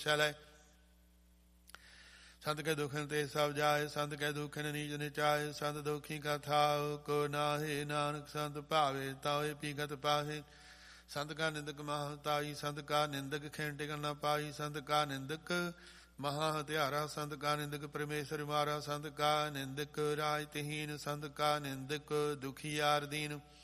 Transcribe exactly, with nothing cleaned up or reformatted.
ਚਲੈ। ਸੰਤ ਕੈ ਦੁਖਨ ਤੇ ਸਭ ਜਾਏ, ਸੰਤ ਕੈ ਦੁਖਨ ਨੀਜ ਨਿਚਾਏ। ਸੰਤ ਦੁਖੀ ਕਾ ਥਾਉ ਕੋ ਨਾਹੇ, ਨਾਨਕ ਸੰਤ ਭਾਵੇ ਤਾਏ ਪੀਗਤ ਪਾਹੇ। ਸੰਤ ਕਾ ਨਿੰਦਕ ਮਹਾ ਤਾਈ, ਸੰਤ ਕਾ ਨਿੰਦਕ ਖੈਂ ਟਿਕਣ ਨਾ ਪਾਈ। ਸੰਤ ਕਾ ਨਿੰਦਕ ਮਹਾ ਹਥਿਆਰਾ, ਸੰਤ ਕਾ ਨਿੰਦਕ ਪਰਮੇਸ਼ਰ ਮਾਰਾ। ਸੰਤ ਕਾ ਨਿੰਦਕ ਰਾਜ ਤਹੀਨ, ਸੰਤ ਕਾ ਨਿੰਦਕ ਦੁਖੀਆਰ ਦੀਨ।